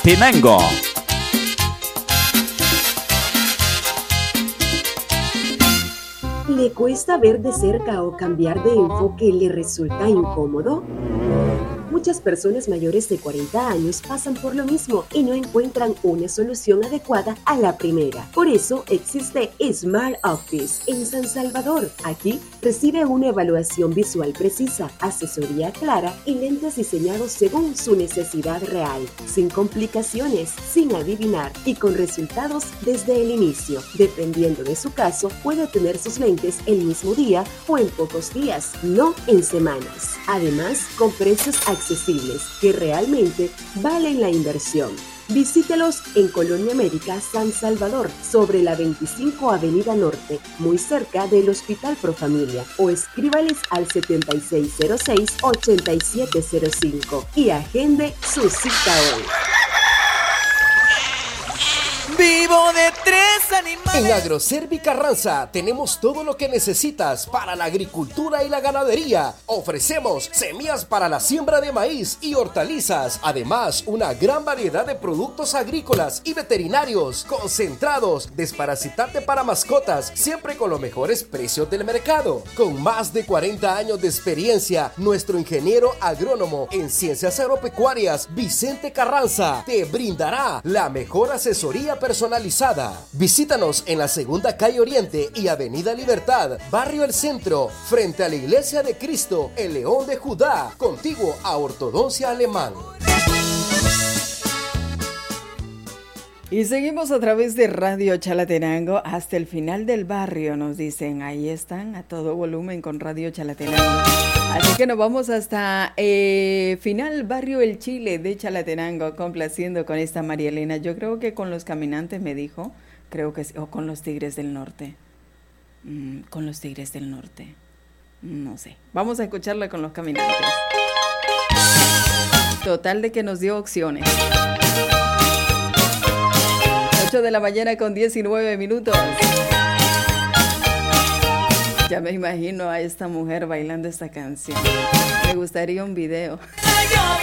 Chalatenango. ¿Le cuesta ver de cerca o cambiar de enfoque le resulta incómodo? Muchas personas mayores de 40 años pasan por lo mismo y no encuentran una solución adecuada a la primera. Por eso existe Smart Office en San Salvador. Aquí recibe una evaluación visual precisa, asesoría clara y lentes diseñados según su necesidad real, sin complicaciones, sin adivinar y con resultados desde el inicio. Dependiendo de su caso, puede tener sus lentes el mismo día o en pocos días, no en semanas. Además, con precios accesibles que realmente valen la inversión. Visítelos en Colonia América, San Salvador, sobre la 25 Avenida Norte, muy cerca del Hospital Profamilia, o escríbales al 7606-8705 y agende su cita hoy. Vivo de 3 animales. En Agroservi Carranza tenemos todo lo que necesitas para la agricultura y la ganadería. Ofrecemos semillas para la siembra de maíz y hortalizas. Además, una gran variedad de productos agrícolas y veterinarios, concentrados, desparasitante para mascotas, siempre con los mejores precios del mercado. Con más de 40 años de experiencia, nuestro ingeniero agrónomo en ciencias agropecuarias, Vicente Carranza, te brindará la mejor asesoría personalizada. Visítanos en la Segunda Calle Oriente y Avenida Libertad, Barrio El Centro, frente a la Iglesia de Cristo, el León de Judá, contiguo a Ortodoncia Alemán. Y seguimos a través de Radio Chalatenango hasta el final del barrio, nos dicen. Ahí están a todo volumen con Radio Chalatenango. Así que nos vamos hasta final barrio El Chile de Chalatenango, complaciendo con esta María Elena. Yo creo que con los caminantes me dijo, creo que sí, o con los Tigres del Norte. Con los Tigres del Norte. No sé. Vamos a escucharla con los caminantes. Total de que nos dio opciones. 8 de la mañana con 19 minutos. Ya me imagino a esta mujer bailando esta canción. Me gustaría un video.